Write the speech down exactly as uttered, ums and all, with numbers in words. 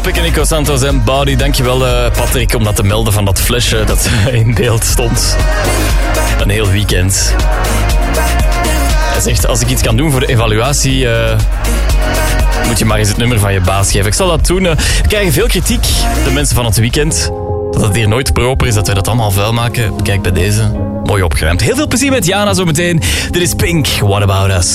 Topic en Nico Santos en Body. Dankjewel uh, Patrick om dat te melden van dat flesje dat in beeld stond. Een heel weekend. Hij zegt, als ik iets kan doen voor de evaluatie, uh, moet je maar eens het nummer van je baas geven. Ik zal dat doen. Uh, we krijgen veel kritiek, de mensen van het weekend. Dat het hier nooit proper is, dat we dat allemaal vuil maken. Kijk bij deze. Mooi opgeruimd. Heel veel plezier met Jana zometeen. Dit is Pink. What About Us?